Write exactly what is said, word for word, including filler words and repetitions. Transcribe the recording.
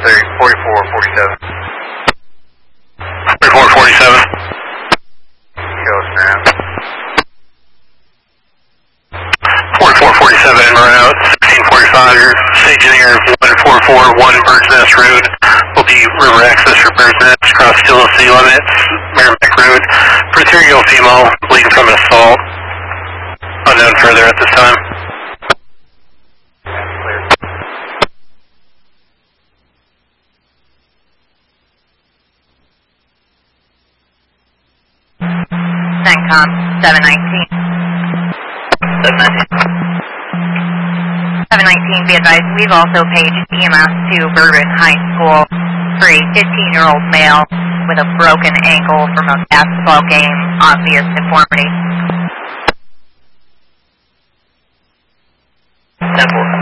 thirty, forty-four, forty-seven. forty-four, forty-seven. Ghost now. forty-four, forty-seven en route, sixteen forty-five, your stage engineer one four four one Bird's Nest Road will be river access for Bird's Nest, across Steel City limits, Merrimack Road, for three-year-old female, bleeding from an assault, unknown further at this time. CENTCOM seven nineteen. seven nineteen. seven nineteen, be advised, we've also paged E M S to Bourbon High School for a fifteen-year-old male with a broken ankle from a basketball game, obvious deformity. ten four.